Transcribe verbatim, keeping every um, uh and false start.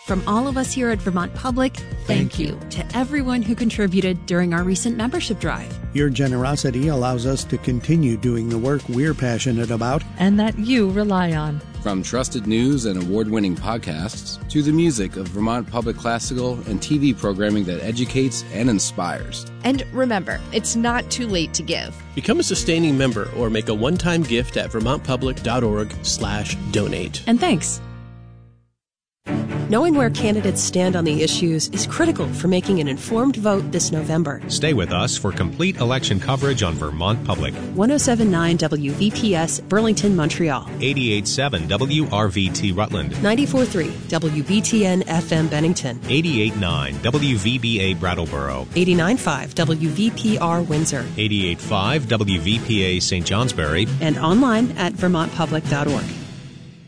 From all of us here at Vermont Public, thank, thank you. you to everyone who contributed during our recent membership drive. Your generosity allows us to continue doing the work we're passionate about and that you rely on. From trusted news and award-winning podcasts to the music of Vermont Public classical and T V programming that educates and inspires. And remember, it's not too late to give. Become a sustaining member or make a one-time gift at vermontpublic.org slash donate. And thanks. Knowing where candidates stand on the issues is critical for making an informed vote this November. Stay with us for complete election coverage on Vermont Public. ten seventy-nine W V P S, Burlington, Montreal. eighty-eight point seven W R V T, Rutland. ninety-four point three W B T N F M, Bennington. eighty-eight point nine W V B A, Brattleboro. eighty-nine point five W V P R, Windsor. eighty-eight point five W V P A, Saint Johnsbury. And online at vermont public dot org.